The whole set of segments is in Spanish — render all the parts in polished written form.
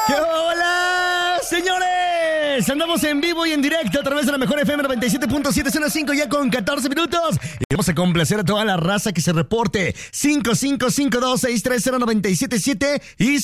¡Qué hola, señores! Andamos en vivo y en directo a través de la mejor FM 97.7, zona 5, ya con 14 minutos. Y vamos a complacer a toda la raza que se reporte. 5552-630-977 y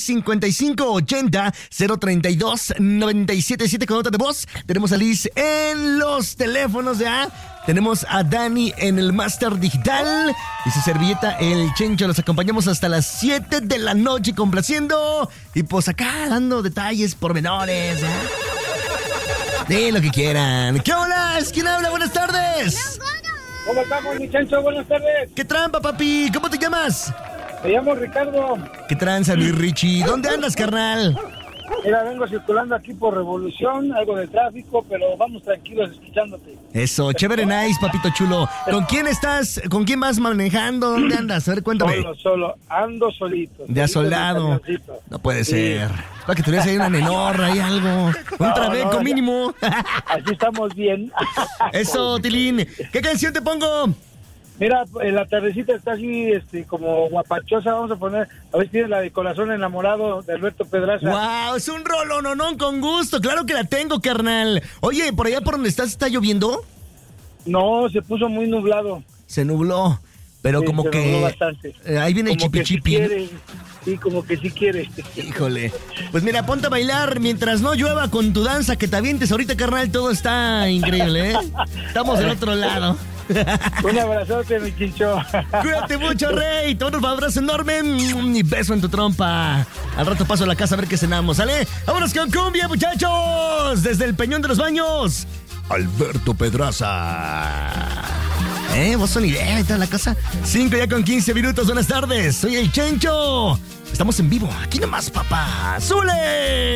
5580-032-977 con nota de voz. Tenemos a Liz en los teléfonos ya. Tenemos a Dani en el Máster Digital y su servilleta, el Chencho. Los acompañamos hasta las 7 de la noche complaciendo y pues acá dando detalles, pormenores, de lo que quieran. ¿Qué hola? ¿Quién habla? Buenas tardes. ¿Cómo estamos, mi Chencho? Buenas tardes. ¿Qué trampa, papi? ¿Cómo te llamas? Me llamo Ricardo. ¿Qué tranza, mi Richie? ¿Dónde andas, carnal? Mira, vengo circulando aquí por Revolución, algo de tráfico, pero vamos tranquilos escuchándote. Eso, chévere, nice, papito chulo. ¿Con quién estás? ¿Con quién vas manejando? ¿Dónde andas? A ver, cuéntame. Solo, ando solito. De asolado. No puede ser. Para que tuvieras ahí una nenorra y algo. Un trabeco mínimo. Así estamos bien. Eso, Tilín. ¿Qué canción te pongo? Mira, la tardecita está así, como guapachosa. Vamos a poner, a ver si tienes la de Corazón Enamorado de Alberto Pedraza. ¡Wow! Es un rolononón con gusto. Claro que la tengo, carnal. Oye, ¿por allá por donde estás está lloviendo? No, se puso muy nublado. Se nubló, pero sí, como se nubló bastante. Ahí viene como el chipichipi. Sí, como que sí quiere. Híjole. Pues mira, ponte a bailar mientras no llueva con tu danza que te avientes ahorita, carnal. Todo está increíble, ¿eh? Estamos del otro lado. Un abrazote, mi Chincho. Cuídate mucho, Rey. Te mando un abrazo enorme y beso en tu trompa. Al rato paso a la casa a ver qué cenamos, ¿sale? ¡Vámonos con cumbia, muchachos! Desde el Peñón de los Baños, Alberto Pedraza. Vos son idea y toda la cosa. 5 ya con 15 minutos, buenas tardes. Soy el Chencho. Estamos en vivo, aquí nomás, papá. ¡Súbele!